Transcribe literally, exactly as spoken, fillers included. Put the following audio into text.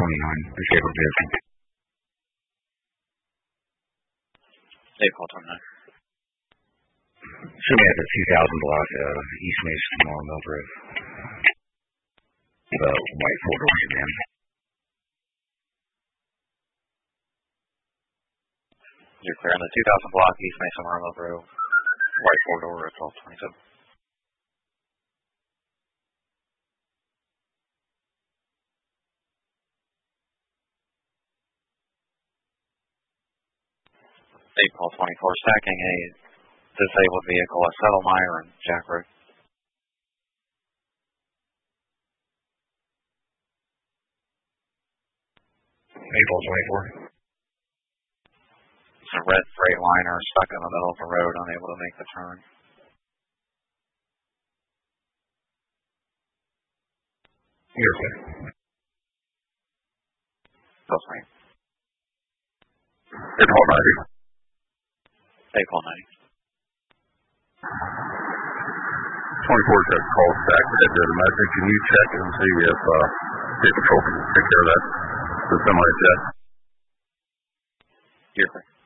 twenty-nine, the Shaper Jason. April twenty-nine. Show me at the two thousand block, uh, East Mason, Tomorrow Mill Grove. The white four door sedan. You're clear on the two thousand block, East Mason, Tomorrow Mill Grove. White four door at twelve twenty-seven. April twenty-four, stacking a disabled vehicle at Settlemire and Jack Road. April twenty-four. It's a red Freightliner stuck in the middle of the road, unable to make the turn. You're okay. That's me. April ninety. April ninety. twenty-four says call stack at the message. Can you check and see if uh, State Patrol can take care of that? The semi check. You're correct.